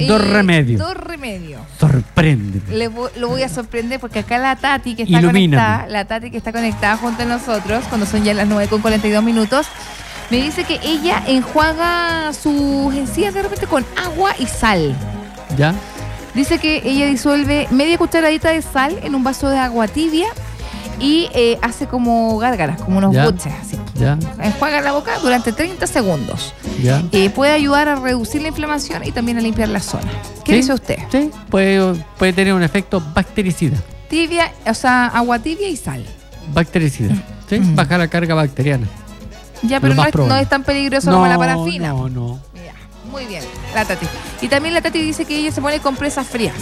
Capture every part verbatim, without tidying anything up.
Y dos remedios. Dos remedios. Sorpréndeme. Le vo- lo voy a sorprender porque acá la Tati que está Ilumíname. conectada, la Tati que está conectada junto a nosotros, cuando son ya las nueve con cuarenta y dos minutos, me dice que ella enjuaga sus encías de repente con agua y sal. ¿Ya? Dice que ella disuelve media cucharadita de sal en un vaso de agua tibia y eh, hace como gárgaras, como unos Ya. buches así. ¿Ya? Enjuaga la boca durante treinta segundos. ¿Ya? Eh, puede ayudar a reducir la inflamación y también a limpiar la zona. ¿Qué ¿Sí? dice usted? Sí, puede, puede tener un efecto bactericida. Tibia, o sea, agua tibia y sal. Bactericida. ¿Sí? Mm. Baja la carga bacteriana. Ya, pero Lo no más es, probable. no es tan peligroso como la parafina. No, no. Ya, muy bien, la Tati. Y también la Tati dice que ella se pone compresas frías.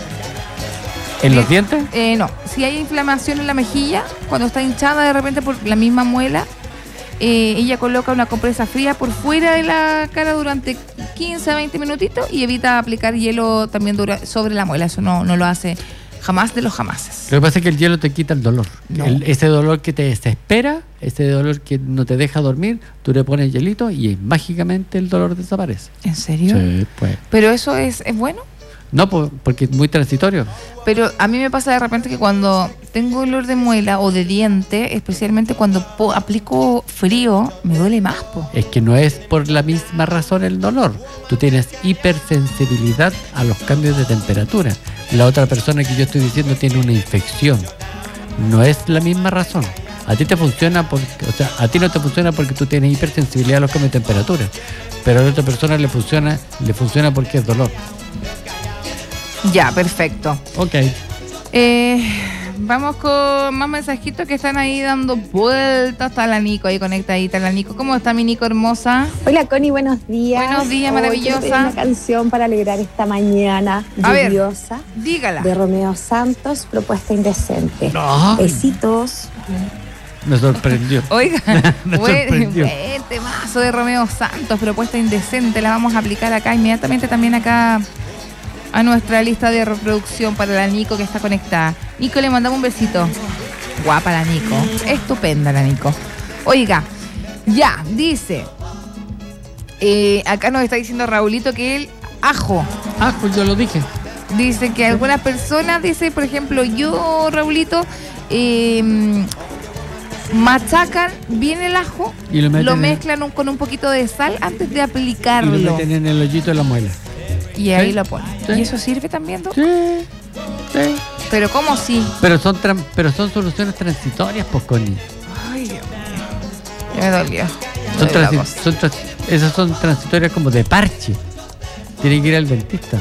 ¿En los Eh, dientes? Eh, no, si hay inflamación en la mejilla, cuando está hinchada de repente por la misma muela, eh, ella coloca una compresa fría por fuera de la cara durante quince a veinte minutitos y evita aplicar hielo también dura- sobre la muela. Eso no, no lo hace jamás de los jamases. Lo que pasa es que el hielo te quita el dolor. No. El- ese dolor que te desespera, ese dolor que no te deja dormir, tú le pones hielito y mágicamente el dolor desaparece. ¿En serio? Sí, pues. Pero eso es, es bueno. No, po- porque es muy transitorio. Pero a mí me pasa de repente que cuando tengo dolor de muela o de diente, especialmente cuando po- aplico frío, me duele más, po. Es que no es por la misma razón el dolor. Tú tienes hipersensibilidad a los cambios de temperatura. La otra persona que yo estoy diciendo tiene una infección. No es la misma razón. A ti te funciona porque, o sea, a ti no te funciona porque tú tienes hipersensibilidad a los cambios de temperatura. Pero a la otra persona le funciona, le funciona porque es dolor. Ya, perfecto. Ok. Eh, vamos con más mensajitos que están ahí dando vueltas. Está la Nico ahí conectadita. La Nico, ¿cómo está mi Nico hermosa? Hola Connie, buenos días. Buenos días, Hoy maravillosa. quiero pedir una canción para alegrar esta mañana A ver. lluviosa Dígala. de Romeo Santos, Propuesta Indecente. No, Besitos. me sorprendió. Oiga, Me buen, sorprendió. buen temazo de Romeo Santos, Propuesta Indecente. La vamos a aplicar acá inmediatamente también acá a nuestra lista de reproducción para la Nico que está conectada. Nico, le mandamos un besito. Guapa la Nico. Estupenda la Nico. Oiga, ya, dice. eh, acá nos está diciendo Raulito que el ajo. Ah, pues yo lo dije. Dice que algunas personas, dice, por ejemplo, yo, Raulito, eh, machacan bien el ajo, Y lo meten lo en- mezclan un- con un poquito de sal antes de Y aplicarlo. lo meten en el hoyito de la muela. Y ahí Sí, lo ponen. sí. ¿Y eso sirve también, Doc? Sí, sí. Pero ¿cómo sí? Pero son, tran- pero son soluciones transitorias, pues, Connie. Ay, Dios mío. Ya me dolió. Me Son dolió la transi- cosa. son trans- esas son transitorias como de parche. Tiene que ir al dentista.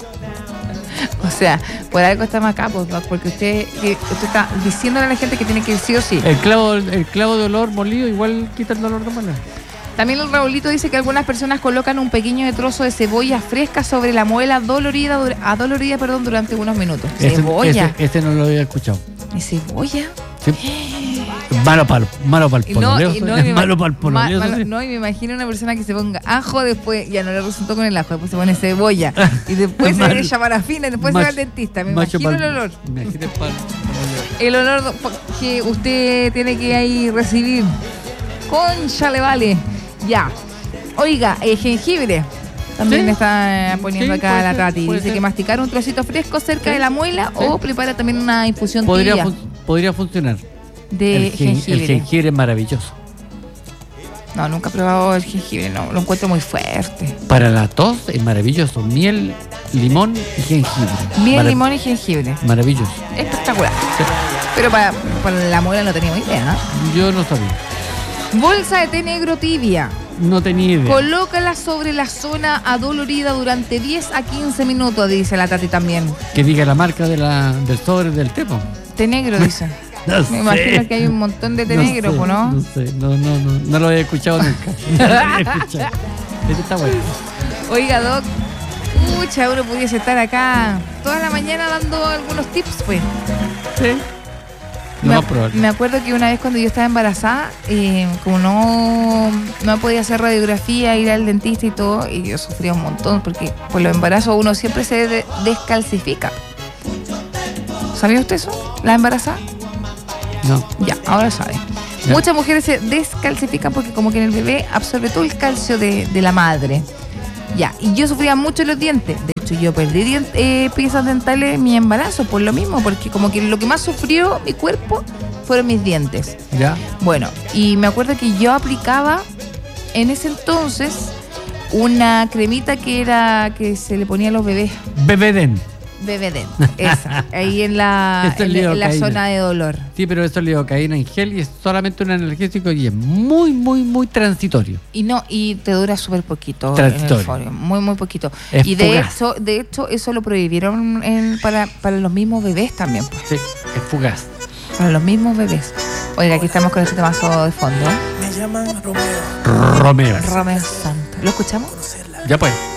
O sea, por algo estamos acá, pues, Doc, porque usted, que- usted está diciéndole a la gente que tiene que ir sí o sí. El clavo, el clavo de olor molido igual quita el dolor de muela. También el Raulito dice que algunas personas colocan un pequeño trozo de cebolla fresca sobre la muela dolorida, dur- adolorida perdón, durante unos minutos. Ese, ¿Cebolla? ese, ese no lo había escuchado. ¿Y cebolla? Sí. Malo para malo para el Y no, pololeo. y no, es y me malo ima- para el ma- pololeo. malo- sí. no, y me imagino una persona que se ponga ajo, después ya no le resultó con el ajo, después se pone cebolla, y después se Macho- echa parafina, y después se va macho- al dentista. Me macho imagino pa'l- el olor. Imagínate pa'l pololeo. El olor do- que usted tiene que ahí recibir. Concha le vale. Ya. Oiga, eh, jengibre. También Sí. le está poniendo Sí, acá puede la ser, Tati. puede Dice ser. que masticar un trocito fresco cerca Sí. de la muela Sí. o prepara también una infusión Podría, tibia fun- podría funcionar. de el, gen- jengibre. el jengibre es maravilloso. No, nunca he probado el jengibre, no, lo encuentro muy fuerte. Para la tos es maravilloso. Miel, limón y jengibre. Miel, Marav- limón y jengibre. Maravilloso. Espectacular. Sí. Pero para, para la muela no tenía idea, ¿no? Yo no sabía. Bolsa de té negro tibia. No tenía idea. Colócala sobre la zona adolorida durante diez a quince minutos, dice la Tati también. Que diga la marca de la, del sobre del tepo. Té negro, dice. No Me sé. imagino que hay un montón de té negro, sé, ¿no? ¿no? No sé, no, no, no, no lo había escuchado nunca. No lo había escuchado. Este está bueno. Oiga, Doc, mucha uno pudiese estar acá toda la mañana dando algunos tips, pues. Sí. Lo Me, más probable. me acuerdo que una vez cuando yo estaba embarazada, eh, como no, no podía hacer radiografía, ir al dentista y todo, y yo sufría un montón, porque por los embarazos uno siempre se de- descalcifica. ¿Sabía usted eso? ¿La embarazada? No. Ya, ahora sabe. Ya. Muchas mujeres se descalcifican porque como que en el bebé absorbe todo el calcio de, de la madre. Ya, y yo sufría mucho los dientes. De hecho, yo perdí dient- eh, piezas dentales en mi embarazo por lo mismo, porque como que lo que más sufrió mi cuerpo fueron mis dientes. ¿Ya? Bueno, y me acuerdo que yo aplicaba en ese entonces una cremita que era que se le ponía a los bebés. Bebeden. Bebeden, esa, ahí en la, Esto es en, en la lidocaína. zona de dolor. Sí, pero eso es lidocaína en gel y es solamente un analgésico y es muy, muy, muy transitorio. Y no, y te dura súper poquito. Transitorio. En el folio, muy, muy poquito. Es y de fugaz. hecho, de hecho, eso lo prohibieron en- para, para los mismos bebés también, pues. Sí, es fugaz. Para los mismos bebés. Oiga, aquí estamos con este temazo de fondo. Me llaman Romeo. Romeo. Romeo Santos. ¿Lo escuchamos? Ya pues.